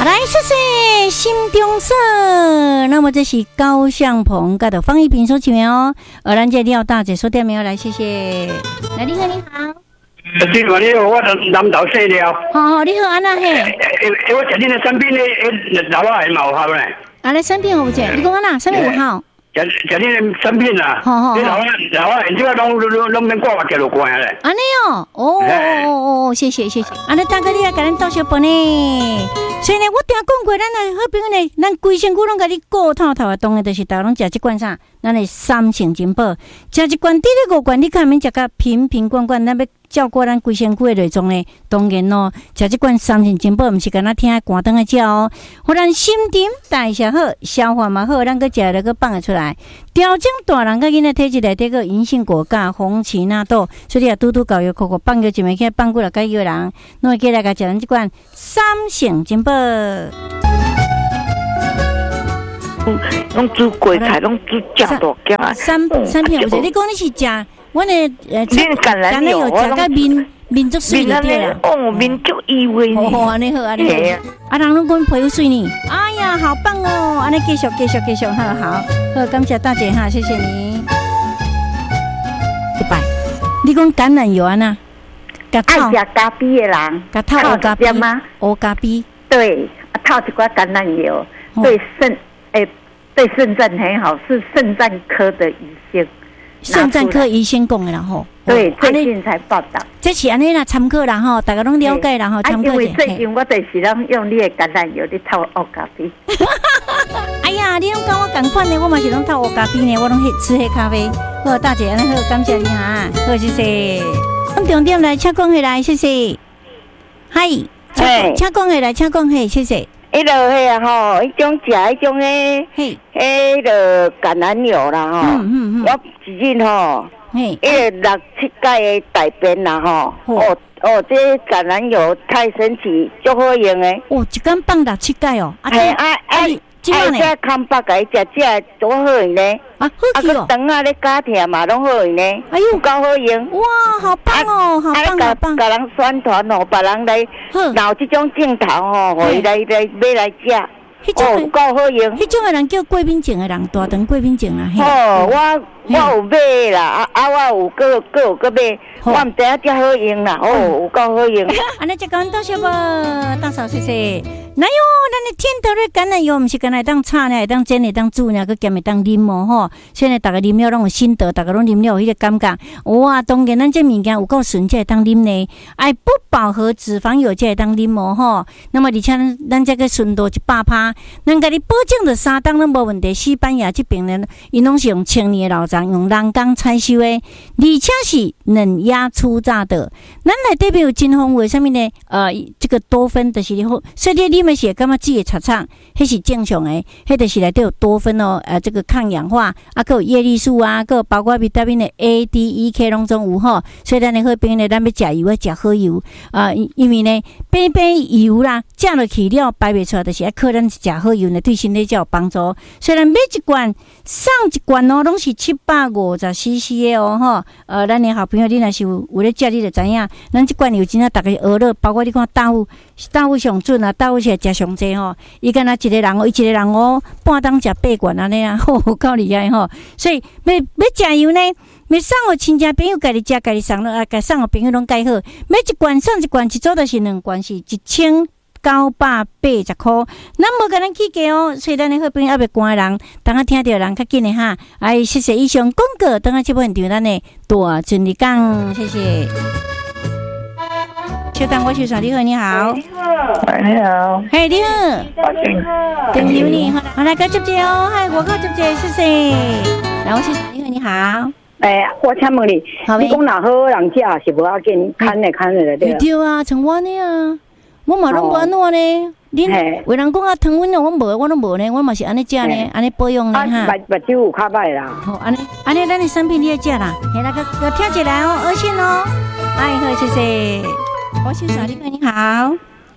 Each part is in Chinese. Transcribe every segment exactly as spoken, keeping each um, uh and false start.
来，谢谢心中色。那么这是高向鹏跟的方一平所请的哦。而咱这廖大姐说店没有来，谢谢。来，你好，你好。 今晚你好，我南投细了。 好好，你好，安娜嘿。 诶，我食你的产品咧，诶，老啊还冇好咧。 啊，来产品好不姐？你讲安娜，产品有好。 食食你的产品啊。好好好。你老啊老啊，现在拢拢拢免挂我叫落关咧。 安尼哦，哦哦哦，谢谢谢谢。安尼大哥，你来甲咱倒小饭呢。所以呢，我定讲过，咱的好朋友呢，咱规身躯拢甲你顾透透的，当然就是大家拢食这罐啥，咱的三成金宝，食一罐，第二五罐，你看免食甲瓶瓶罐罐，咱要照顾咱规身躯的内脏呢，当然咯，食这罐三成金宝，毋是干那听寒灯的食哦，互咱心情代谢好，消化嘛好，咱个食了个放得出来，调整大人甲囡仔体质内底个银杏果荚、红荠纳豆，所以你啊拄拄搞药口口放个一枚起，放过来甲药人，侬会记来甲食咱这罐三成金宝。 嗯，拢煮过菜，拢煮正大件啊。 三三片有者，你讲你是食，我呢呃， 橄榄油， 我食甲面面足水就对了。 哦，面足异味呢。 哦，安尼好，安尼好。啊，人拢讲皮肤水呢。哎呀，好棒哦！安尼继续继续继续，好好好，感谢大姐哈，谢谢你。一百，你讲橄榄油啊呐？ 爱食咖啡的人， 甲套黑咖啡吗？ 黑咖啡。 对，套一罐橄榄油，对肾，诶，对肾脏很好，是肾脏科的医生。 肾脏科医生讲的啦吼。 对，最近才报道。 这是安尼啦，参考啦吼，大家拢了解啦吼，参考因为最近我就是拢用你的橄榄油去套黑咖啡。 哎呀，你拢跟我同款的，我嘛是拢套黑咖啡呢，我拢吃黑咖啡。好，大姐，安尼好，感谢你哈，好，谢谢。我们重点来，请讲起来，谢谢。嗨，请请讲起来，请讲起，谢谢。 迄落迄啊吼，迄种食迄种诶，嘿，迄落橄榄油啦吼，嗯嗯嗯，我一日吼，嘿，迄个六七盖的大便啦吼，哦哦，这橄榄油太神奇，足好用诶。 哦，一天放六七盖哦， 啊啊啊！哎，这康巴个食这多好用呢！ 啊，好去哦！ 啊，肠啊咧加甜嘛，拢好用呢。哎呦，够好用！ 哇，好棒哦，好棒，好棒！ 甲人宣传哦，别人来闹这种镜头哦，互伊来来买来食。哦，够好用！ 迄种的人叫贵宾症的人，大肠贵宾症啦。 哦，我我有买啦，啊啊，我有个个有个买，我唔知影遮好用啦。哦，有够好用！ 安尼就讲多谢无，大嫂谢谢。哪有咱的天头的橄榄油，唔是干来当炒呢，会当煎，会当煮呢，佮兼会当啉哦吼。现在大家啉了拢有心得，大家拢啉了有迄个感觉。哇，当然咱这物件有够纯，才会当啉呢。哎，不饱和脂肪油才会当啉哦吼。那么而且咱这个纯度一百趴，咱甲你保证着三档拢无问题。西班牙这边呢，因拢是用千年的老张，用人工采收的，而且是冷压初榨的。咱内底边有真丰富什么呢？呃，这个多酚就是好，所以你。是感觉自己擦擦，迄是正常诶，迄就是内底有多酚哦，呃，这个抗氧化，啊，佮有叶绿素啊，佮有包括维他命的 A、D、E、K 拢总有吼。所以咱的好朋友呢，咱要食油要食好油啊、呃，因为呢，平平油啦，食落去了排袂出来，就是要靠咱食好油呢，对身体才有帮助。虽然买一罐送一罐哦，拢是七百五十 C C 的哦，吼，呃，咱的好朋友你若是有有咧食，你就知影，咱这罐油真啊，大家学了，包括你看豆腐，豆腐上准啊，豆腐是。食上济吼，伊敢若一个人哦，伊一个人哦，半当食八罐安尼啊，吼，够厉害吼。所以要要食油呢，要送互亲戚朋友家己食，家己送了啊，家送互朋友拢介好。买一罐送一罐，一组就是两罐，是一千九百八十箍。咱无甲咱起价哦，所以咱的好朋友还袂关人，等下听到人较紧的哈。哎，谢谢以上广告，等下这部现场咱的大顺利讲，谢谢。小当我小嫂，你好，你好。 你好。你好。 嘿，你好。 你好。 等你你好，好来个接接哦，嗨，我个接接，谢谢。来，我小嫂，你好，你好。 哎，我请问你，你讲若好人食是无要紧，看的看的对。 对啊，像我呢啊，我嘛拢无安怎呢？恁有人讲啊，糖分哦，我无，我拢无呢，我嘛是安尼食呢，安尼保养呢哈。 目目睭有较歹啦。 好，安尼安尼，咱的产品你要食啦，嘿，那个要听起来哦，恶心哦。哎，好，谢谢。我小嫂，你好，你好。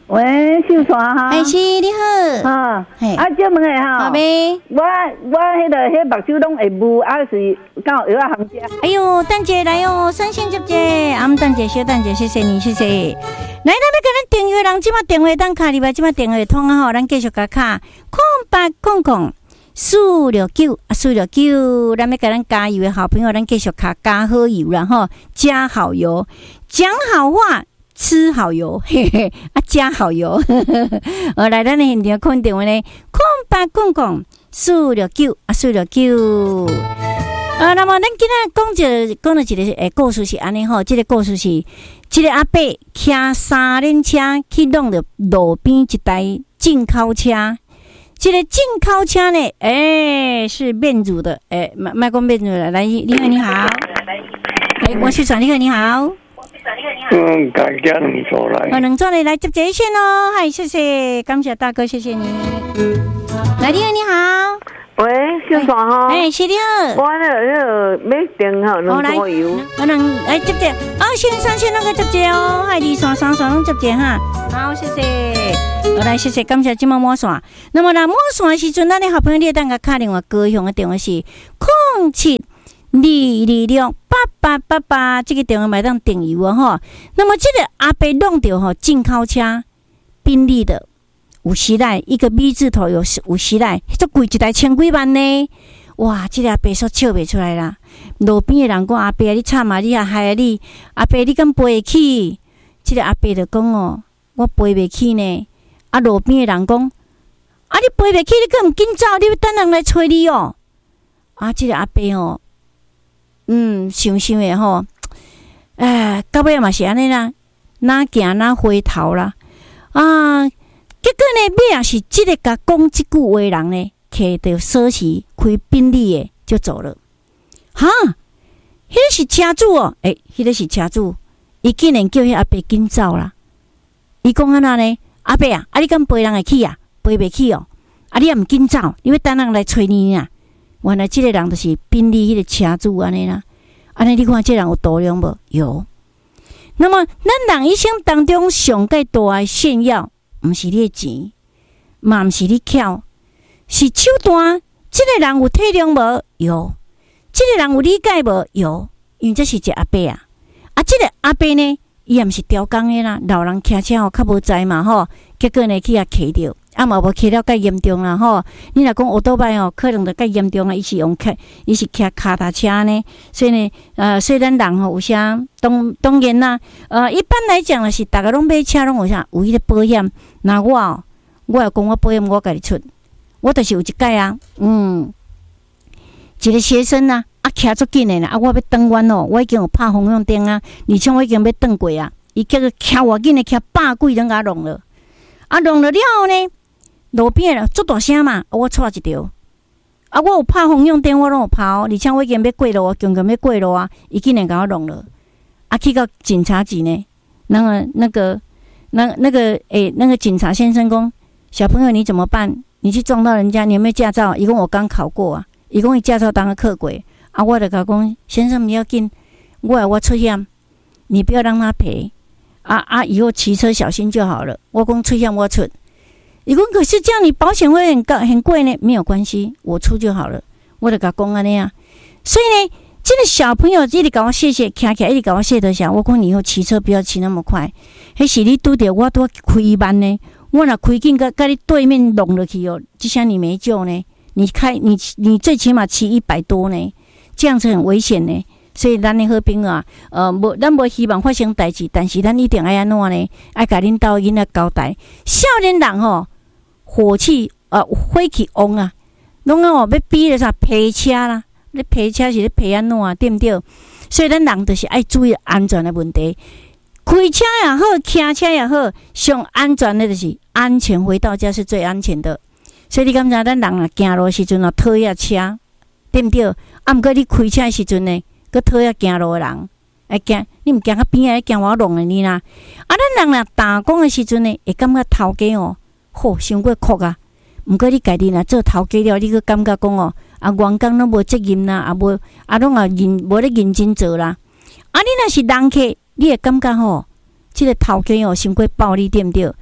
喂，秀川哈， 哎是你好， 啊，啊，这问下哈， 好呗， 我我迄个迄目睭拢会雾，啊是刚好药啊行家。 哎呦，蛋姐来哟，三线接接，阿姆蛋姐小蛋姐，谢谢你，谢谢。来，咱要跟咱订阅人，即马电话当卡里边，即马电话通啊吼，咱继续甲卡空八空空四六九啊四六九，咱要跟咱加油的好朋友，咱继续卡加好油啦吼，加好油，讲好话。吃好油，嘿嘿，啊加好油，我来咱的现场看电话呢，空八空空四六九啊四六九。啊，那么咱今仔讲一讲了一个诶故事是安尼吼，这个故事是，一个阿伯骑三轮车去弄着路边一台进口车，这个进口车呢，诶、欸、是面乳的，诶、欸，卖卖讲面乳的，来，你好，你好，哎，我是传，你好，你好。 嗯，感谢你走来。 我能做你来接这一线哦，嗨，谢谢，感谢大哥，谢谢你。来，你好，你好。 喂，小川哈。 哎，是你好。 我那那个买电哈，能多油。 我能来接这，哦，先生先那个接这哦，嗨，二三三三拢接这哈。好，谢谢。好来，谢谢，感谢今麦满线。那么啦，满线的时阵，咱的好朋友你等下打电话，高雄的电话是空七。二二六八八八八，这个电话买当订油啊吼。那么这个阿伯弄到吼进口车，宾利的有时来一个 V 字头有有时来，这贵一台千几万呢？哇，这个阿伯说笑不出来啦。路边的人讲阿伯你惨啊，你也害你，阿伯你敢背得起？这个阿伯就讲哦，我背不起呢。啊，路边的人讲，啊你背不起，你更唔紧走，你要等人来找你哦。啊，这个阿伯哦。嗯，想想的吼，哎，到尾嘛是安尼啦，哪行哪回头啦，啊，结果呢，尾也是即个甲讲即句话人呢，摕着锁匙开宾利的就走了。哈，迄个是车主哦，诶、欸，迄个是车主，伊竟然叫迄阿伯紧走啦。伊讲安那呢？阿伯啊，啊你敢背人会起啊？背袂起哦，啊你也毋紧走，你要等人来找你啊。原来这个人就是宾利迄个车主安尼啦，安尼你看这个人有度量无？有。那么咱人一生当中上界大的炫耀，毋是你的钱，嘛毋是你巧，是手段。这个人有体谅无？有。这个人有理解无？有。因为这是一个阿伯啊，啊，这个阿伯呢，伊也毋是雕工的啦，老人骑车吼较无知嘛吼，结果呢去遐骑着。啊嘛无骑了介严重啦吼，你若讲奥多拜哦，可能就介严重啊。伊是用骑，伊是骑脚踏车呢，所以呢，呃，所以咱人吼有啥当当然啦，呃，一般来讲呢是大家拢买车拢有啥有迄个保险。那我哦，我要讲我保险我家己出，我就是有一届啊，嗯，一个学生啊，啊骑足紧的啦，啊我要转弯哦，我已经有拍方向灯啊，而且我已经要转过啊，伊叫做骑偌紧的，骑百几人甲弄了，啊弄了了后呢？路边了，足大声嘛！我错一条，啊，我有拍方向灯，我拢有拍哦，而且我已经要过路啊，强强要过路啊，伊竟然甲我弄了，啊，去到警察局呢，那个那个那那个诶、欸，那个警察先生讲，小朋友你怎么办？你去撞到人家，你有没有驾照？伊讲我刚考过啊，伊讲伊驾照当个客轨，啊，我就甲讲，先生不要紧，我我出险，你不要让他赔，啊啊，以后骑车小心就好了。我讲出险我出。伊讲可是这样，你保险会很高很贵呢，没有关系，我出就好了。我就甲讲安尼啊，所以呢，这个小朋友一直甲我谢谢，骑起来一直甲我谢得下。我讲你以后骑车不要骑那么快，迄是你拄着我拄开慢呢，我若开紧，甲甲你对面弄落去哦，这下你没救呢。你开你你最起码骑一百多呢，这样子很危险呢。所以咱的好朋友啊，呃，无咱无希望发生代志，但是咱一定爱安怎呢？爱甲恁兜囡仔交代，少年人吼。火气呃火气旺啊，拢啊哦要比咧啥皮车啦，你皮车是咧皮安怎啊，对毋对？所以咱人就是爱注意安全的问题，开车也好，骑车也好，上安全的就是安全回到家是最安全的。所以你感觉咱人啊行路时阵啊讨厌车，对毋对？啊，毋过你开车时阵呢，佮讨厌行路的人，会惊你毋惊较边仔惊我弄的你啦。啊，咱人啊打工的时阵呢，会感觉头家哦。吼，伤过酷啊！毋过你家己若做头家了，你去感觉讲哦，啊，员工拢无责任啦，啊无啊拢啊认无咧认真做啦。啊，你若是人客，你会感觉吼，即、這個头家哦，伤过暴力，对毋对？你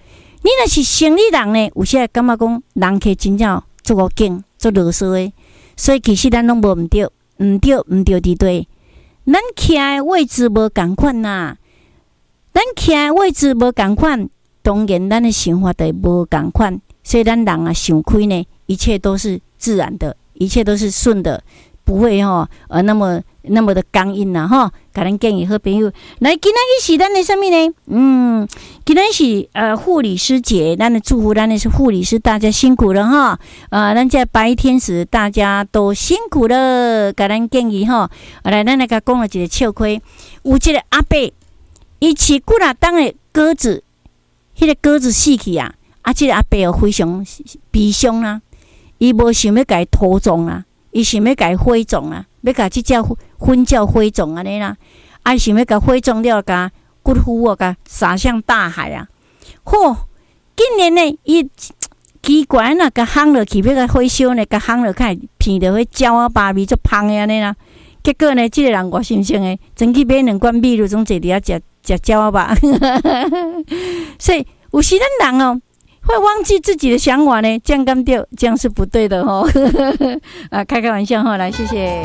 你若是生理人呢，有些感觉讲人客真正做个劲，做啰嗦的，所以其实咱拢无毋对，毋对毋对伫对，咱徛的位置无共款呐，咱徛的位置无共款，当然咱的想法就无共款，所以咱人啊想开呢，一切都是自然的，一切都是顺的。不会吼、哦，呃，那么那么的刚硬呐、啊、吼。甲咱建议好朋友，来今仔日是咱的什么呢？嗯，今仔是呃护理师节，咱的祝福咱的是护理师，大家辛苦了哈。呃，咱在白天时大家都辛苦了，甲咱建议哈。来，咱来甲讲了一个笑亏，有一个阿伯，伊饲几若当的鸽子，迄、那个鸽子死去啊，啊，这个阿伯非常悲伤啊，伊无想要甲伊土葬啊。伊想要甲伊火葬啊，要甲即只婚教火葬安尼啦，啊，想要甲火葬了，甲骨灰啊，甲撒向大海啊。嚯、哦！今年呢，伊奇怪呐，甲烘落去，要甲火烧呢，甲烘落去，片着迄焦啊、巴味足芳的安尼啦。结果呢，即、这个人偌心性诶，真去买两罐米露，总坐伫遐食食焦啊吧。所以有时咱人哦。会忘记自己的想法呢，这样干掉，这样是不对的哦。啊，开开玩笑哈，来，谢谢。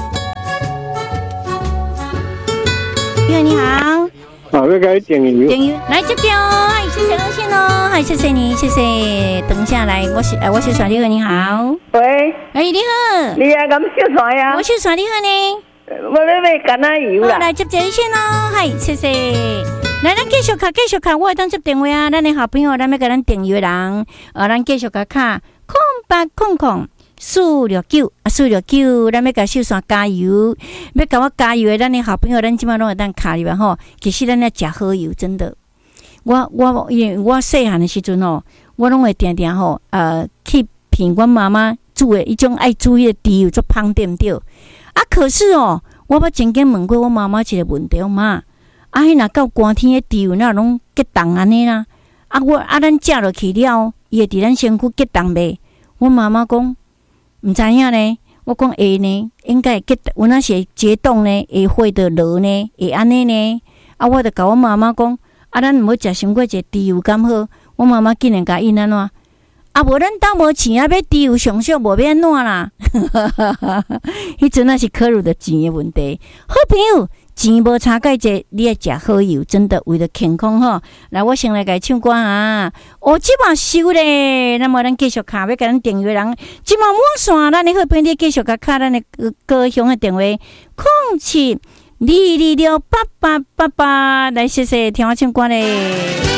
你好，你好。 好，要该点油。 点油，来这边哦，嗨，谢谢热线哦，嗨，谢谢你，谢谢。等下来，我是呃，我是耍你好，你好。 喂， 哎，你好。 你啊，咁小帅呀？ 我是耍你好呢。 我要买橄榄油啦。 来接热线哦，嗨，谢谢。来，咱继续卡，继续卡，我会当接电话啊！咱的好朋友，咱要甲咱订阅人，呃，咱继续甲卡空八空空四六九啊，四六九，咱要甲秀山加油，要甲我加油的，咱的好朋友，咱即摆拢会当卡入来吼。其实咱要食好油，真的。我我因为我细汉的时阵吼，我拢会定定吼，呃，去品我妈妈煮的一种爱煮的猪油，做芳对毋对？啊，可是哦，我捌曾经问过我妈妈一个问题，我妈。啊，迄若到寒天的猪油那拢结冻安尼啦。啊，我啊，咱食落去了，伊会伫咱身躯结冻袂？我妈妈讲毋知影呢。我讲会呢，应该会结，有那是结冻呢，会会得落呢，会安尼呢。啊，我就甲我妈妈讲，啊，咱毋好食伤过一个猪油敢好？我妈妈竟然甲因安怎？啊，无咱兜无钱啊，买猪油上少无要安怎啦？迄阵那是考虑着钱的问题。好朋友。钱无差介济，你要食好油，真的为了健康吼。来，我先来甲唱歌啊！哦，即马收咧，那么咱继续卡，要甲咱订阅人，即马满线，咱的好朋友继续甲卡咱的高雄的电话，空七二二六八八八八，来谢谢听我唱歌咧。